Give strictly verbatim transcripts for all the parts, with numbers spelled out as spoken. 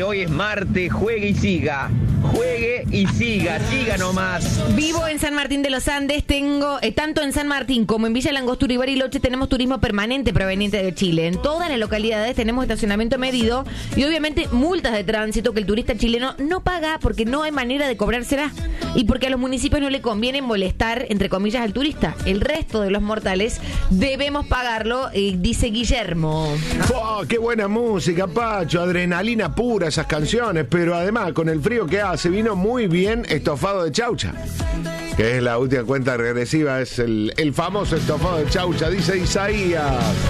hoy es martes, juegue y siga. Juegue y siga, siga nomás. Vivo en San Martín de los Andes, tengo, eh, tanto en San Martín como en Villa Langostura y Bariloche tenemos turismo permanente proveniente de Chile. En todas las localidades tenemos estacionamiento medido y obviamente multas de tránsito que el turista chileno no paga porque no hay manera de cobrárselas y porque a los municipios no le conviene molestar, entre comillas, al turista. El resto de los mortales debemos pagarlo, eh, dice Guillermo. Oh, ¡qué buena música, Pacho! Adrenalina pura esas canciones, pero además con el frío que hace vino muy bien estofado de chaucha, que es la última cuenta regresiva, es el, el famoso estofado de chaucha, dice Isaías.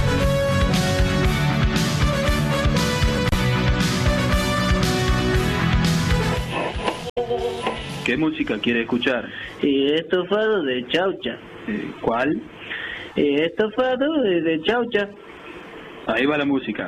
¿Qué música quiere escuchar? Eh, estofado de chaucha. Eh, ¿Cuál? Eh, estofado de, de chaucha. Ahí va la música.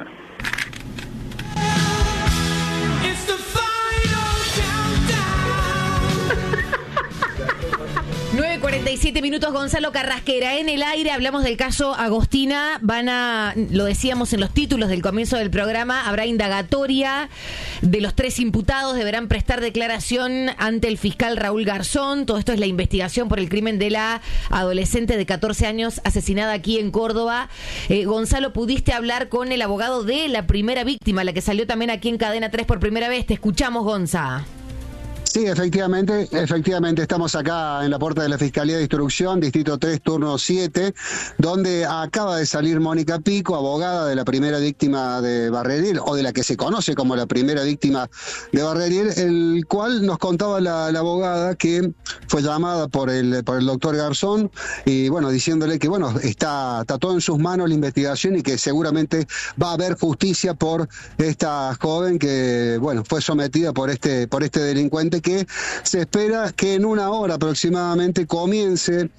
nueve cuarenta y siete minutos, Gonzalo Carrasquera en el aire. Hablamos del caso Agostina. Van a, lo decíamos en los títulos del comienzo del programa, habrá indagatoria de los tres imputados. Deberán prestar declaración ante el fiscal Raúl Garzón. Todo esto es la investigación por el crimen de la adolescente de catorce años asesinada aquí en Córdoba. Eh, Gonzalo, ¿pudiste hablar con el abogado de la primera víctima, la que salió también aquí en Cadena tres por primera vez? Te escuchamos, Gonza. Sí, efectivamente, efectivamente estamos acá en la puerta de la Fiscalía de Instrucción, Distrito tres, turno siete, donde acaba de salir Mónica Pico, abogada de la primera víctima de Barreriel, o de la que se conoce como la primera víctima de Barreriel, el cual nos contaba la, la abogada que fue llamada por el por el doctor Garzón, y bueno, diciéndole que bueno, está, está todo en sus manos la investigación y que seguramente va a haber justicia por esta joven que, bueno, fue sometida por este, por este delincuente, que se espera que en una hora aproximadamente comience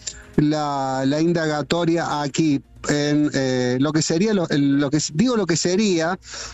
la, la indagatoria aquí en eh, lo que sería lo, lo que digo lo que sería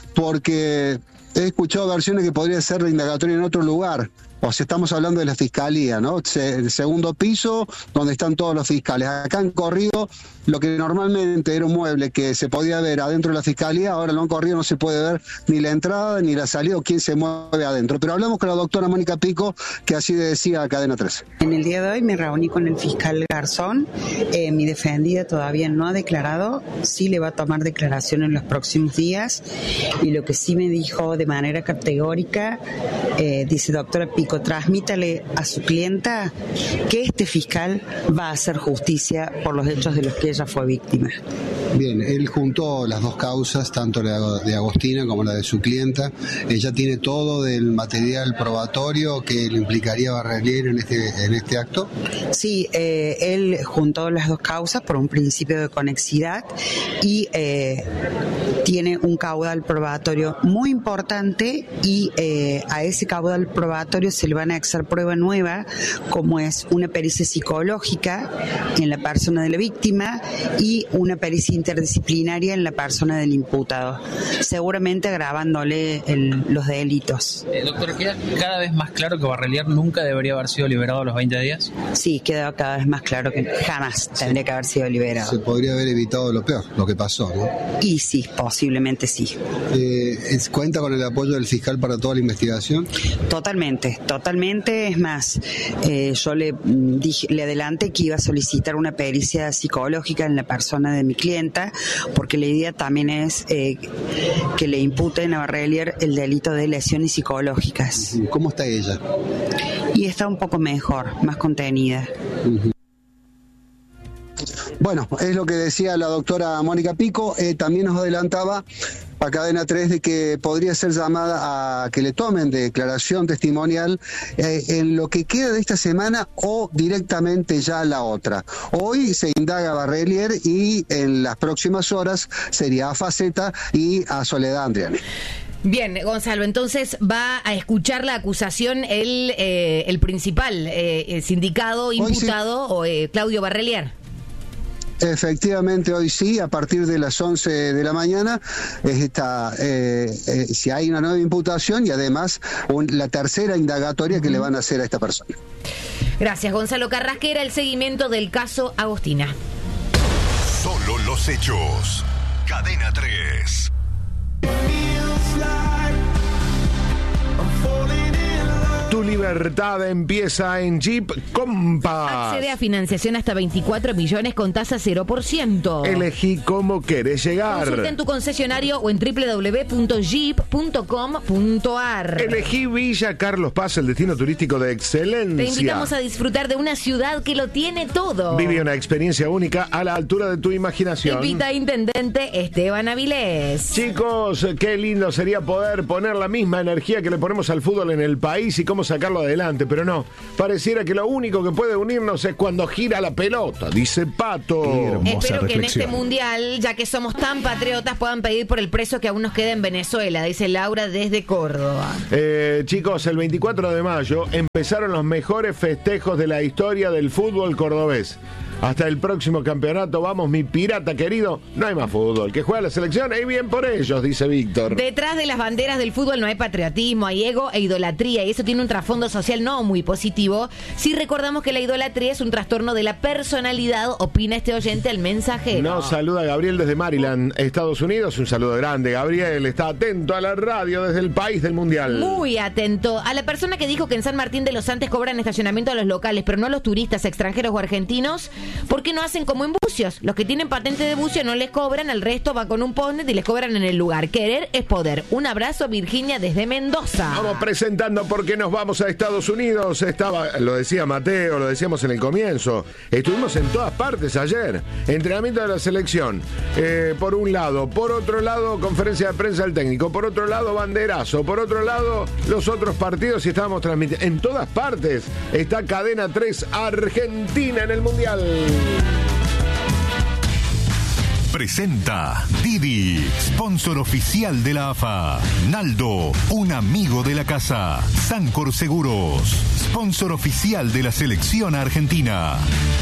porque he escuchado versiones que podría ser la indagatoria en otro lugar. O sea, estamos hablando de la fiscalía, ¿no? El segundo piso, donde están todos los fiscales. Acá han corrido lo que normalmente era un mueble que se podía ver adentro de la fiscalía, ahora lo han corrido, no se puede ver ni la entrada ni la salida o quién se mueve adentro. Pero hablamos con la doctora Mónica Pico, que así decía a Cadena tres. En el día de hoy me reuní con el fiscal Garzón. Eh, mi defendida todavía no ha declarado, sí le va a tomar declaración en los próximos días. Y lo que sí me dijo de manera categórica, eh, dice: doctora Pico, transmítale a su clienta que este fiscal va a hacer justicia por los hechos de los que ella fue víctima. Bien, él juntó las dos causas, tanto la de Agostina como la de su clienta. Ella tiene todo del material probatorio que le implicaría a Barreriel en este, en este acto. Sí, eh, él juntó las dos causas por un principio de conexidad y eh, tiene un caudal probatorio muy importante y eh, a ese caudal probatorio se le van a anexar prueba nueva, como es una pericia psicológica en la persona de la víctima y una pericia interdisciplinaria en la persona del imputado, seguramente agravándole el, los delitos. Eh, doctor, ¿queda cada vez más claro que Barreriel nunca debería haber sido liberado a los veinte días? Sí, queda cada vez más claro que jamás tendría sí. que haber sido liberado. Se podría haber evitado lo peor, lo que pasó, ¿no? Y sí, posiblemente sí. Eh, ¿Cuenta con el apoyo del fiscal para toda la investigación? Totalmente, totalmente. Es más, eh, yo le dije, le adelanté que iba a solicitar una pericia psicológica en la persona de mi clienta, porque la idea también es eh, que le imputen a Barreriel el delito de lesiones psicológicas. ¿Cómo está ella? Y está un poco mejor, más contenida. Uh-huh. Bueno, es lo que decía la doctora Mónica Pico. Eh, también nos adelantaba a Cadena tres de que podría ser llamada a que le tomen declaración testimonial eh, en lo que queda de esta semana o directamente ya la otra. Hoy se indaga a Barreriel y en las próximas horas sería a Faceta y a Soledad Andriani. Bien, Gonzalo, entonces va a escuchar la acusación el, eh, el principal eh, el sindicado imputado, sí. o eh, Claudio Barreriel. Efectivamente, hoy sí, a partir de las once de la mañana, está, eh, eh, si hay una nueva imputación y además un, la tercera indagatoria que uh-huh. le van a hacer a esta persona. Gracias, Gonzalo Carrasquera, el seguimiento del caso Agostina. Solo los hechos. Cadena tres. Tu libertad empieza en Jeep Compass. Accede a financiación hasta veinticuatro millones con tasa cero por ciento. Elegí cómo querés llegar. Consulta en tu concesionario o en doble u doble u doble u punto jeep punto com punto a r. Elegí Villa Carlos Paz, el destino turístico de excelencia. Te invitamos a disfrutar de una ciudad que lo tiene todo. Vive una experiencia única a la altura de tu imaginación. Invita a Intendente Esteban Avilés. Chicos, qué lindo sería poder poner la misma energía que le ponemos al fútbol en el país y cómo sacarlo adelante, pero no. Pareciera que lo único que puede unirnos es cuando gira la pelota, dice Pato. Espero que en este mundial, ya que somos tan patriotas, puedan pedir por el preso que aún nos queda en Venezuela, dice Laura desde Córdoba. Eh, chicos, el veinticuatro de mayo empezaron los mejores festejos de la historia del fútbol cordobés. Hasta el próximo campeonato, vamos, mi pirata querido. No hay más fútbol. Que juega la selección, y bien por ellos, dice Víctor. Detrás de las banderas del fútbol no hay patriotismo, hay ego e idolatría, y eso tiene un trasfondo social no muy positivo. Si recordamos que la idolatría es un trastorno de la personalidad, opina este oyente al mensajero. Nos saluda Gabriel desde Maryland, Estados Unidos. Un saludo grande, Gabriel. Está atento a la radio desde el país del mundial. Muy atento. A la persona que dijo que en San Martín de los Andes cobran estacionamiento a los locales, pero no a los turistas extranjeros o argentinos, ¿por qué no hacen como en bucios? Los que tienen patente de bucio no les cobran, el resto va con un ponet y les cobran en el lugar. Querer es poder. Un abrazo, Virginia, desde Mendoza. Vamos presentando porque nos vamos a Estados Unidos. Estaba, lo decía Mateo, lo decíamos en el comienzo. Estuvimos en todas partes ayer. Entrenamiento de la selección. Eh, por un lado. Por otro lado, conferencia de prensa del técnico. Por otro lado, banderazo. Por otro lado, los otros partidos y estábamos transmitiendo. En todas partes está Cadena tres Argentina en el Mundial. Presenta Didi, sponsor oficial de la A F A. Naldo, un amigo de la casa. Sancor Seguros, sponsor oficial de la selección argentina.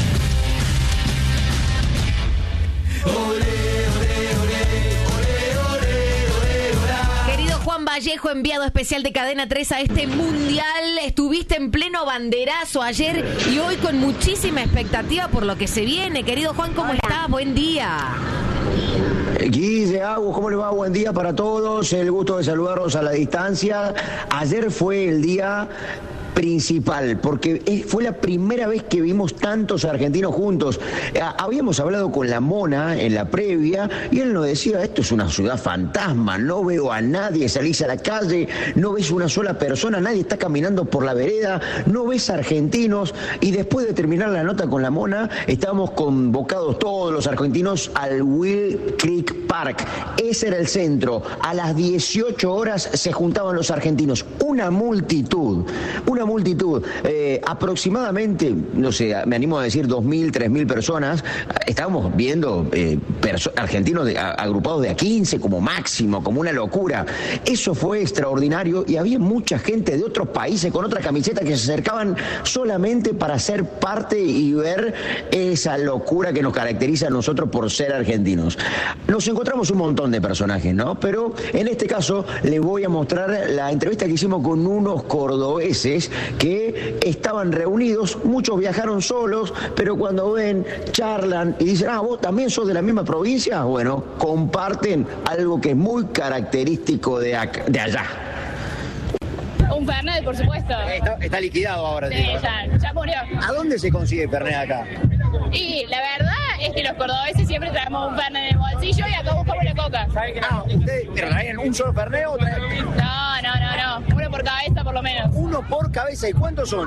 Querido Juan Vallejo, enviado especial de Cadena tres a este mundial, estuviste en pleno banderazo ayer y hoy con muchísima expectativa por lo que se viene. Querido Juan, ¿cómo estás? Buen día. Guille, Agus, ¿cómo le va? Buen día para todos. El gusto de saludarlos a la distancia. Ayer fue el día principal, porque fue la primera vez que vimos tantos argentinos juntos. Habíamos hablado con la Mona en la previa y él nos decía, esto es una ciudad fantasma, no veo a nadie, salís a la calle, no ves una sola persona, nadie está caminando por la vereda, no ves argentinos. Y después de terminar la nota con la Mona, estábamos convocados todos los argentinos al Will Creek Park. Ese era el centro. A las dieciocho horas se juntaban los argentinos. Una multitud, una multitud, eh, aproximadamente, no sé, me animo a decir dos mil, tres mil personas. Estábamos viendo eh, perso- argentinos de, a, agrupados de a quince como máximo, como una locura. Eso fue extraordinario y había mucha gente de otros países con otra camiseta que se acercaban solamente para ser parte y ver esa locura que nos caracteriza a nosotros por ser argentinos. Nos encontramos un montón de personajes, ¿no? Pero en este caso les voy a mostrar la entrevista que hicimos con unos cordobeses que estaban reunidos, muchos viajaron solos, pero cuando ven, charlan y dicen, ah, vos también sos de la misma provincia, bueno, comparten algo que es muy característico de, acá, de allá. Un Fernet, por supuesto. Está, está liquidado ahora. Sí, ya, ya murió. ¿A dónde se consigue Fernet acá? Y la verdad es que los cordobeses siempre traemos un Fernet en el bolsillo y acá buscamos la coca. Ah, ¿ustedes traen un solo Fernet o traen? No, no, no, no. Uno por cabeza por lo menos. Uno por cabeza. ¿Y cuántos son?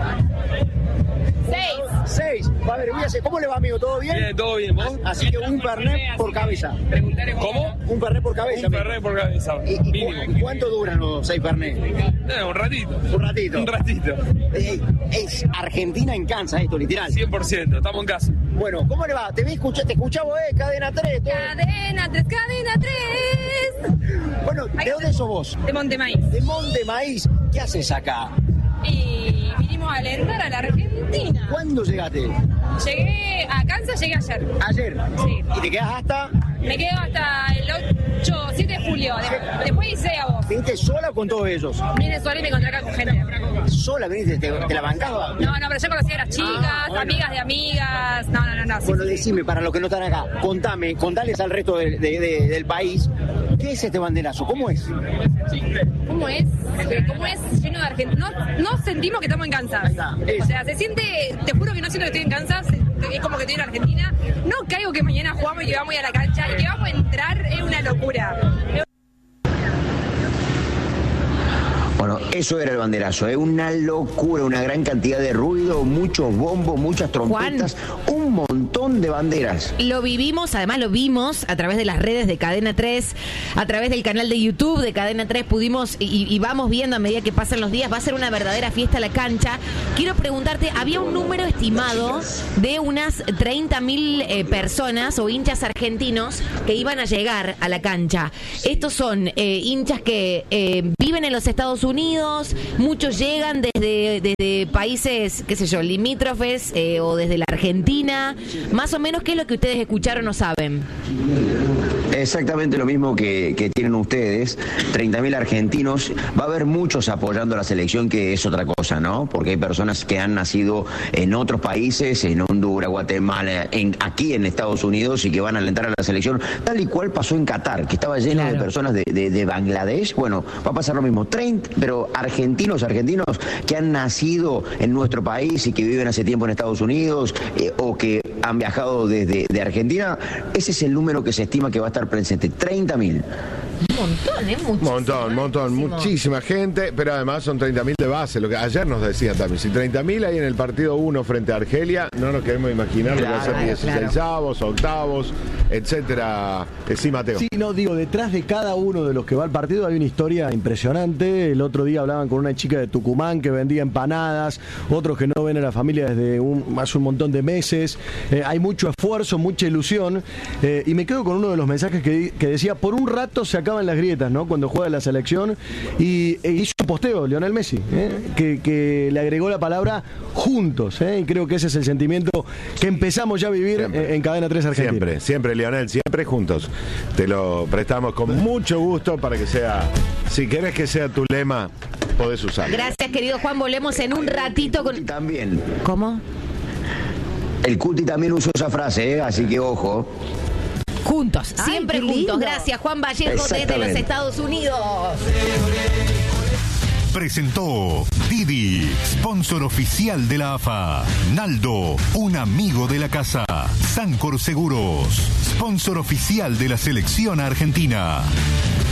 Seis. Seis. A ver, voy a hacer. ¿Cómo le va, amigo? ¿Todo bien? Bien, todo bien. ¿Vos? Así que un Fernet por cabeza. ¿Cómo? Un Fernet por cabeza. Un Fernet por cabeza. ¿Y, y, ¿Y cuánto duran los seis Fernet? Eh, un ratito. Un ratito. Un ratito. Eh, es Argentina en Kansas esto, literal. cien por ciento. Estamos en casa. Bueno, ¿cómo le va? Te vi, escucha, te escuchaba, eh, Cadena tres. Todo. Cadena tres, Cadena tres. Bueno, ¿de dónde sos vos? De Montemaíz. De Montemaíz. ¿Qué haces acá? Y vinimos a alentar a la Argentina. ¿Cuándo llegaste? Llegué a Kansas, llegué ayer. ¿Ayer? Sí. ¿Y te quedas hasta? Me quedo hasta el ocho, siete de julio. De, después hice a vos. ¿Viniste sola o con todos ellos? Vine sola y me encontré acá con gente. ¿Sola viniste? ¿Te, te la bancaba? No, no, pero yo conocí a las chicas, ah, bueno. amigas de amigas. No, no, no. no bueno, sí, decime, sí. para los que no están acá, contame, contales al resto de, de, de, del país ¿Qué es este banderazo? ¿Cómo es? ¿Cómo es? ¿Cómo es lleno de argentinos? No, no sentimos que estamos en Kansas. O sea, se siente, te juro que no siento que estoy en Kansas, es como que estoy en Argentina. No caigo que mañana jugamos y que vamos a ir a la cancha y que vamos a entrar, es una locura. Bueno, eso era el banderazo, ¿eh? Una locura, una gran cantidad de ruido, muchos bombos, muchas trompetas, Juan, un montón de banderas. Lo vivimos, además lo vimos a través de las redes de Cadena tres, a través del canal de YouTube de Cadena tres, pudimos y, y vamos viendo a medida que pasan los días, va a ser una verdadera fiesta la cancha. Quiero preguntarte, había un número estimado de unas treinta mil eh, personas o hinchas argentinos que iban a llegar a la cancha. Estos son eh, hinchas que eh, viven en los Estados Unidos, Unidos, muchos llegan desde, desde países, qué sé yo, limítrofes eh, o desde la Argentina. Más o menos, ¿qué es lo que ustedes escucharon o saben? Exactamente lo mismo que, que tienen ustedes, treinta mil argentinos. Va a haber muchos apoyando a la selección, que es otra cosa, ¿no? Porque hay personas que han nacido en otros países, en Honduras, Guatemala, en, aquí en Estados Unidos, y que van a alentar a la selección, tal y cual pasó en Qatar, que estaba lleno claro. de personas de, de, de Bangladesh. Bueno, va a pasar lo mismo, treinta, pero argentinos, argentinos que han nacido en nuestro país y que viven hace tiempo en Estados Unidos, eh, o que han viajado desde de Argentina, ese es el número que se estima que va a estar presente, treinta mil. Un montón, ¿eh? Muchísimo, montón, montón, muchísimo. muchísima gente, pero además son treinta mil de base, lo que ayer nos decían también. Si treinta mil hay en el partido uno frente a Argelia, no nos queremos imaginar claro, lo que va a ser dieciseisavos, claro. octavos, etcétera. Eh, sí, Mateo. Sí, no, digo, detrás de cada uno de los que va al partido hay una historia impresionante. El otro día hablaban con una chica de Tucumán que vendía empanadas, otros que no ven a la familia desde un, hace un montón de meses. Eh, hay mucho esfuerzo, mucha ilusión, eh, y me quedo con uno de los mensajes que, que decía, por un rato se acaban las grietas, ¿no? Cuando juega la selección, y e hizo un posteo Lionel Messi, ¿eh? que, que le agregó la palabra juntos, ¿eh? Y creo que ese es el sentimiento que empezamos ya a vivir en, en Cadena tres Argentina. Siempre, siempre Lionel, siempre juntos. Te lo prestamos con mucho gusto para que sea, si querés que sea tu lema, podés usarlo. Gracias, querido Juan, volvemos en un ratito con... También. ¿Cómo? El Cuti también usó esa frase, ¿eh? Así que ojo. Juntos, siempre Ay, juntos. Gracias, Juan Vallejo, desde los Estados Unidos. Presentó Didi, sponsor oficial de la A F A. Naldo, un amigo de la casa. Sancor Seguros, sponsor oficial de la selección argentina.